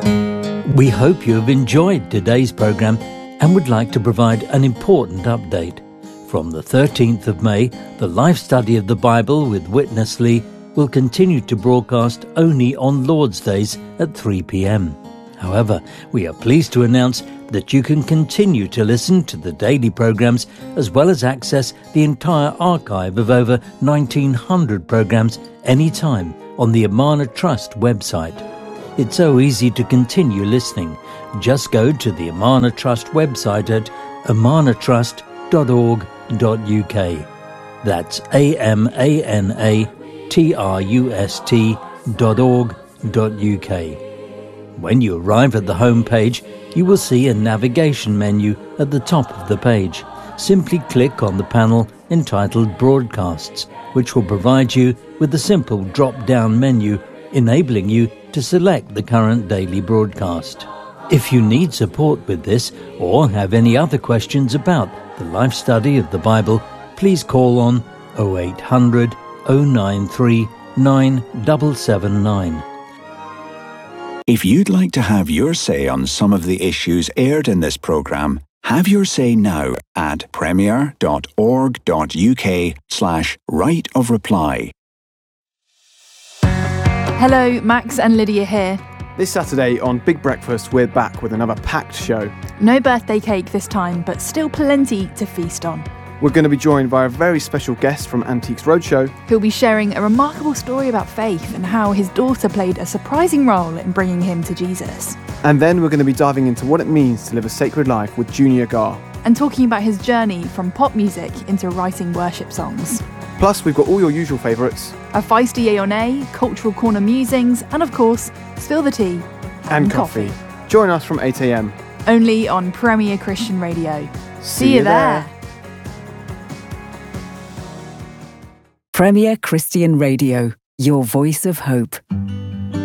We hope you have enjoyed today's programme and would like to provide an important update. From the 13th of May, the Life Study of the Bible with Witness Lee will continue to broadcast only on Lord's Days at 3 p.m. However, we are pleased to announce that you can continue to listen to the daily programmes as well as access the entire archive of over 1,900 programmes anytime on the Amana Trust website. It's so easy to continue listening. Just go to the Amana Trust website at amanatrust.org.uk. That's amanatrust.org.uk. When you arrive at the home page, you will see a navigation menu at the top of the page. Simply click on the panel entitled Broadcasts, which will provide you with a simple drop-down menu enabling you to select the current daily broadcast. If you need support with this or have any other questions about the Life Study of the Bible, please call on 0800 093 9779. If you'd like to have your say on some of the issues aired in this programme, have your say now at premier.org.uk/right of reply. Hello, Max and Lydia here. This Saturday on Big Breakfast, we're back with another packed show. No birthday cake this time, but still plenty to feast on. We're going to be joined by a very special guest from Antiques Roadshow, who'll be sharing a remarkable story about faith and how his daughter played a surprising role in bringing him to Jesus. And then we're going to be diving into what it means to live a sacred life with Junior Gar. And talking about his journey from pop music into writing worship songs. Plus, we've got all your usual favourites. A feisty yay or nay, cultural corner musings, and of course, spill the tea. And coffee. Join us from 8 a.m. Only on Premier Christian Radio. See you there. Premier Christian Radio, your voice of hope.